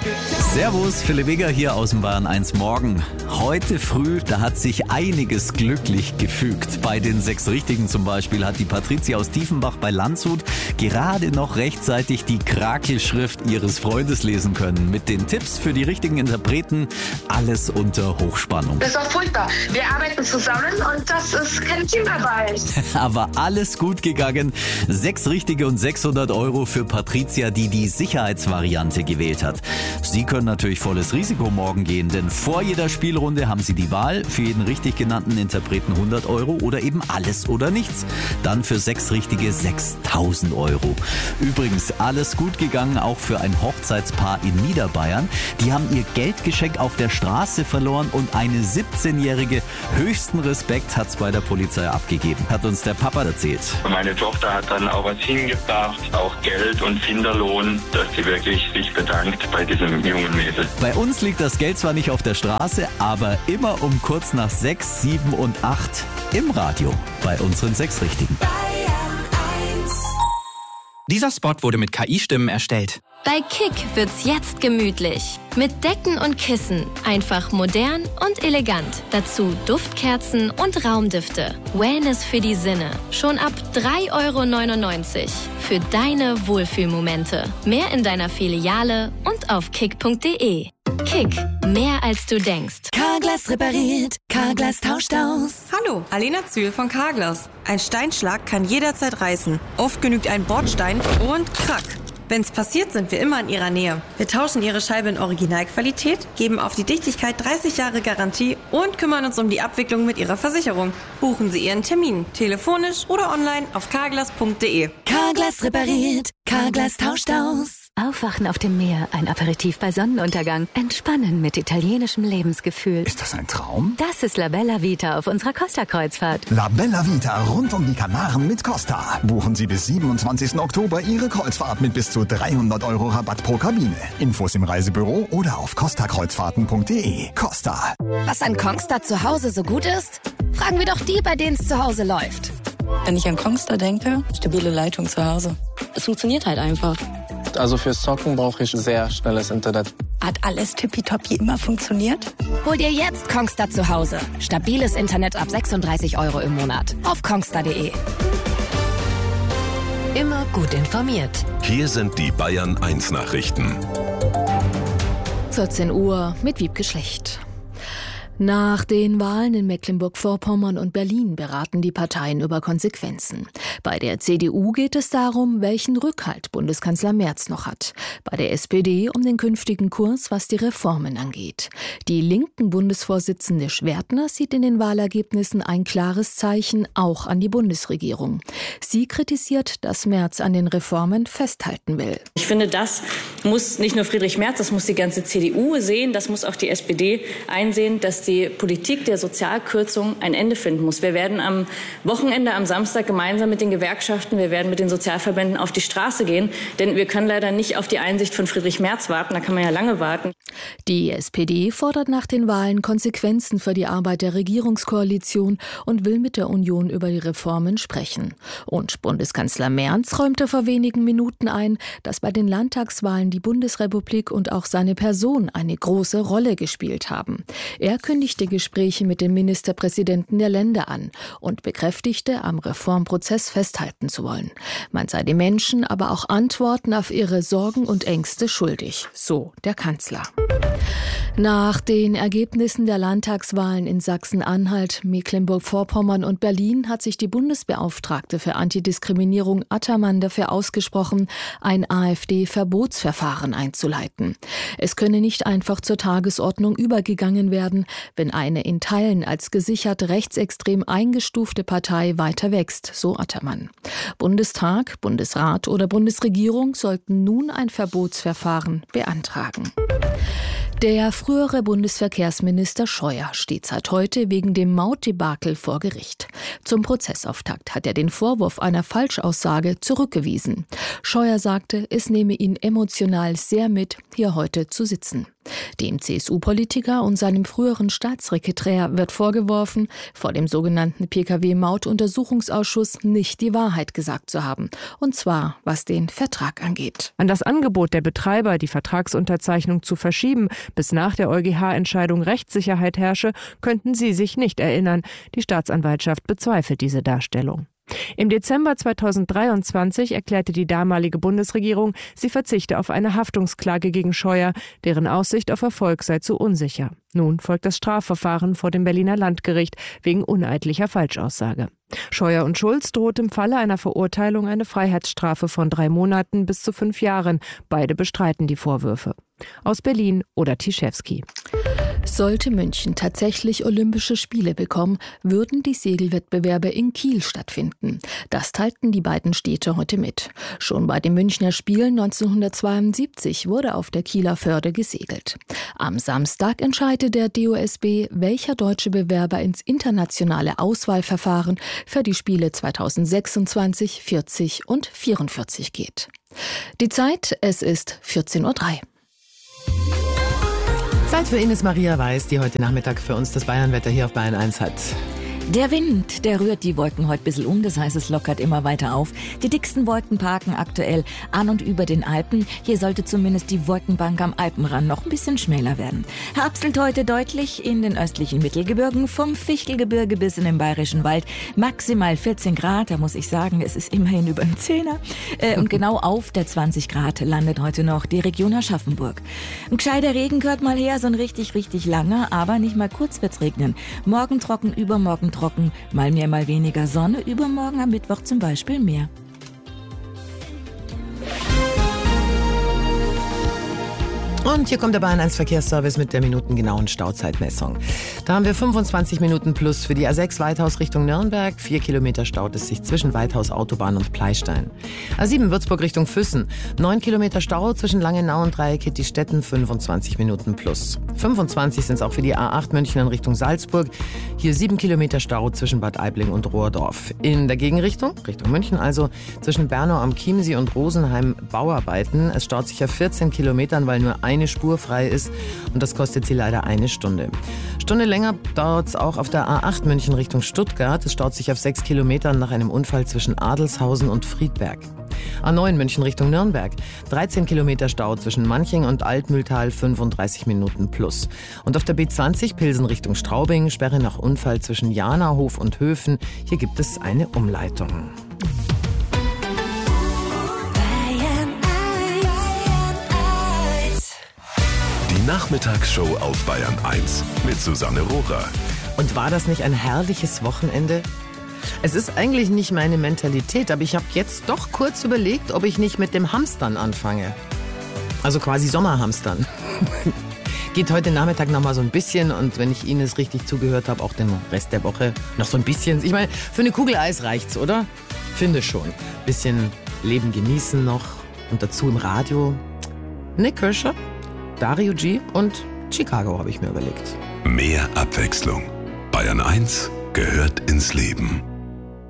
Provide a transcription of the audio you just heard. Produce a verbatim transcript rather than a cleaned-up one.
Servus, Philipp Wigger hier aus dem Bayern eins Morgen. Heute früh, da hat sich einiges glücklich gefügt. Bei den sechs Richtigen zum Beispiel hat die Patricia aus Tiefenbach bei Landshut gerade noch rechtzeitig die Krakelschrift ihres Freundes lesen können. Mit den Tipps für die richtigen Interpreten, alles unter Hochspannung. Das war furchtbar. Wir arbeiten zusammen und das ist kein Teamarbeit. Aber alles gut gegangen. Sechs Richtige und sechshundert Euro für Patricia, die die Sicherheitsvariante gewählt hat. Sie können natürlich volles Risiko morgen gehen, denn vor jeder Spielrunde haben Sie die Wahl, für jeden richtig genannten Interpreten hundert Euro oder eben alles oder nichts. Dann für sechs Richtige sechstausend Euro. Übrigens, alles gut gegangen, auch für ein Hochzeitspaar in Niederbayern. Die haben ihr Geldgeschenk auf der Straße verloren und eine siebzehnjährige höchsten Respekt hat's bei der Polizei abgegeben, hat uns der Papa erzählt. Meine Tochter hat dann auch was hingebracht, auch Geld und Finderlohn, dass sie wirklich sich bedankt bei diesem jungen Mädel. Bei uns liegt das Geld zwar nicht auf der Straße, aber immer um kurz nach sechs, sieben und acht im Radio bei unseren sechs Richtigen. Dieser Spot wurde mit K I-Stimmen erstellt. Bei Kick wird's jetzt gemütlich. Mit Decken und Kissen. Einfach modern und elegant. Dazu Duftkerzen und Raumdüfte. Wellness für die Sinne. Schon ab drei Euro neunundneunzig. Für deine Wohlfühlmomente. Mehr in deiner Filiale und auf kick punkt de. Kick. Mehr als du denkst. Carglass repariert. Carglass tauscht aus. Hallo, Alena Zühl von Carglass. Ein Steinschlag kann jederzeit reißen. Oft genügt ein Bordstein und krack. Wenn's passiert, sind wir immer in Ihrer Nähe. Wir tauschen Ihre Scheibe in Originalqualität, geben auf die Dichtigkeit dreißig Jahre Garantie und kümmern uns um die Abwicklung mit Ihrer Versicherung. Buchen Sie Ihren Termin, telefonisch oder online auf carglass punkt de. Carglass repariert. Carglass tauscht aus. Aufwachen auf dem Meer, ein Aperitif bei Sonnenuntergang, entspannen mit italienischem Lebensgefühl. Ist das ein Traum? Das ist La Bella Vita auf unserer Costa-Kreuzfahrt. La Bella Vita rund um die Kanaren mit Costa. Buchen Sie bis siebenundzwanzigsten Oktober Ihre Kreuzfahrt mit bis zu dreihundert Euro Rabatt pro Kabine. Infos im Reisebüro oder auf costa kreuzfahrten punkt de. Costa. Was an Kongstar zu Hause so gut ist? Fragen wir doch die, bei denen es zu Hause läuft. Wenn ich an Kongstar denke, stabile Leitung zu Hause. Es funktioniert halt einfach. Also fürs Zocken brauche ich sehr schnelles Internet. Hat alles tippitoppi immer funktioniert? Hol dir jetzt Kongstar zu Hause. Stabiles Internet ab sechsunddreißig Euro im Monat. Auf kongstar punkt de. Immer gut informiert. Hier sind die Bayern eins Nachrichten. vierzehn Uhr mit Wiebke Schlecht. Nach den Wahlen in Mecklenburg-Vorpommern und Berlin beraten die Parteien über Konsequenzen. Bei der C D U geht es darum, welchen Rückhalt Bundeskanzler Merz noch hat. Bei der S P D um den künftigen Kurs, was die Reformen angeht. Die linken Bundesvorsitzende Schwertner sieht in den Wahlergebnissen ein klares Zeichen auch an die Bundesregierung. Sie kritisiert, dass Merz an den Reformen festhalten will. Ich finde, das muss nicht nur Friedrich Merz, das muss die ganze C D U sehen, das muss auch die S P D einsehen, dass die Politik der Sozialkürzung ein Ende finden muss. Wir werden am Wochenende, am Samstag gemeinsam mit den Gewerkschaften, wir werden mit den Sozialverbänden auf die Straße gehen, denn wir können leider nicht auf die Einsicht von Friedrich Merz warten, da kann man ja lange warten. Die S P D fordert nach den Wahlen Konsequenzen für die Arbeit der Regierungskoalition und will mit der Union über die Reformen sprechen. Und Bundeskanzler Merz räumte vor wenigen Minuten ein, dass bei den Landtagswahlen die Bundesrepublik und auch seine Person eine große Rolle gespielt haben. Er kündigte Gespräche mit den Ministerpräsidenten der Länder an und bekräftigte, am Reformprozess festhalten zu wollen. Man sei den Menschen aber auch Antworten auf ihre Sorgen und Ängste schuldig, so der Kanzler. Nach den Ergebnissen der Landtagswahlen in Sachsen-Anhalt, Mecklenburg-Vorpommern und Berlin hat sich die Bundesbeauftragte für Antidiskriminierung Attermann dafür ausgesprochen, ein AfD-Verbotsverfahren einzuleiten. Es könne nicht einfach zur Tagesordnung übergegangen werden, wenn eine in Teilen als gesichert rechtsextrem eingestufte Partei weiter wächst, so Attermann. Bundestag, Bundesrat oder Bundesregierung sollten nun ein Verbotsverfahren beantragen. Der frühere Bundesverkehrsminister Scheuer steht seit heute wegen dem Mautdebakel vor Gericht. Zum Prozessauftakt hat er den Vorwurf einer Falschaussage zurückgewiesen. Scheuer sagte, es nehme ihn emotional sehr mit, hier heute zu sitzen. Dem C S U-Politiker und seinem früheren Staatssekretär wird vorgeworfen, vor dem sogenannten P K W-Maut-Untersuchungsausschuss nicht die Wahrheit gesagt zu haben. Und zwar, was den Vertrag angeht. An das Angebot der Betreiber, die Vertragsunterzeichnung zu verschieben, bis nach der EuGH-Entscheidung Rechtssicherheit herrsche, könnten sie sich nicht erinnern. Die Staatsanwaltschaft bezweifelt diese Darstellung. Im Dezember zweitausenddreiundzwanzig erklärte die damalige Bundesregierung, sie verzichte auf eine Haftungsklage gegen Scheuer, deren Aussicht auf Erfolg sei zu unsicher. Nun folgt das Strafverfahren vor dem Berliner Landgericht wegen uneidlicher Falschaussage. Scheuer und Schulz droht im Falle einer Verurteilung eine Freiheitsstrafe von drei Monaten bis zu fünf Jahren. Beide bestreiten die Vorwürfe. Aus Berlin Oda Tischewski. Sollte München tatsächlich Olympische Spiele bekommen, würden die Segelwettbewerbe in Kiel stattfinden. Das teilten die beiden Städte heute mit. Schon bei den Münchner Spielen neunzehnhundertzweiundsiebzig wurde auf der Kieler Förde gesegelt. Am Samstag entscheidet der D O S B, welcher deutsche Bewerber ins internationale Auswahlverfahren für die Spiele zweitausendsechsundzwanzig, vierzig und vierundvierzig geht. Die Zeit, es ist vierzehn Uhr drei. Zeit für Ines Maria Weiß, die heute Nachmittag für uns das Bayernwetter hier auf Bayern eins hat. Der Wind, der rührt die Wolken heute ein bisschen um, das heißt, es lockert immer weiter auf. Die dicksten Wolken parken aktuell an und über den Alpen. Hier sollte zumindest die Wolkenbank am Alpenrand noch ein bisschen schmäler werden. Herbstelt heute deutlich in den östlichen Mittelgebirgen, vom Fichtelgebirge bis in den Bayerischen Wald. Maximal vierzehn Grad, da muss ich sagen, es ist immerhin über ein Zehner. Äh, und genau auf der zwanzig Grad landet heute noch die Region Aschaffenburg. Ein gescheiter Regen gehört mal her, so ein richtig, richtig langer, aber nicht mal kurz wird's regnen. Morgen trocken, übermorgen trocken, mal mehr, mal weniger Sonne, übermorgen am Mittwoch zum Beispiel mehr. Und hier kommt der Bayern eins Verkehrsservice mit der minutengenauen Stauzeitmessung. Da haben wir fünfundzwanzig Minuten plus für die A sechs Weithaus Richtung Nürnberg. Vier Kilometer staut es sich zwischen Weithaus Autobahn und Pleistein. A sieben Würzburg Richtung Füssen. Neun Kilometer Stau zwischen Langenau und Dreieck-Kittistetten. fünfundzwanzig Minuten plus. fünfundzwanzig sind es auch für die A acht München in Richtung Salzburg. Hier sieben Kilometer Stau zwischen Bad Aibling und Rohrdorf. In der Gegenrichtung, Richtung München also, zwischen Bernau am Chiemsee und Rosenheim Bauarbeiten. Es staut sich auf vierzehn Kilometern, weil nur ein eine Spur frei ist und das kostet sie leider eine Stunde. Stunde länger dauert es auch auf der A acht München Richtung Stuttgart. Es staut sich auf sechs Kilometern nach einem Unfall zwischen Adelshausen und Friedberg. A neun München Richtung Nürnberg. dreizehn Kilometer Stau zwischen Manching und Altmühltal, fünfunddreißig Minuten plus. Und auf der B zwanzig Pilsen Richtung Straubing, Sperre nach Unfall zwischen Janahof und Höfen. Hier gibt es eine Umleitung. Die Nachmittagsshow auf Bayern eins mit Susanne Rohrer. Und war das nicht ein herrliches Wochenende? Es ist eigentlich nicht meine Mentalität, aber ich habe jetzt doch kurz überlegt, ob ich nicht mit dem Hamstern anfange. Also quasi Sommerhamstern. Geht heute Nachmittag noch mal so ein bisschen und wenn ich Ihnen es richtig zugehört habe, auch den Rest der Woche noch so ein bisschen. Ich meine, für eine Kugel Eis reicht's, oder? Finde schon. Bisschen Leben genießen noch und dazu im Radio Nick Kershaw, Dario G und Chicago habe ich mir überlegt. Mehr Abwechslung. Bayern eins gehört ins Leben.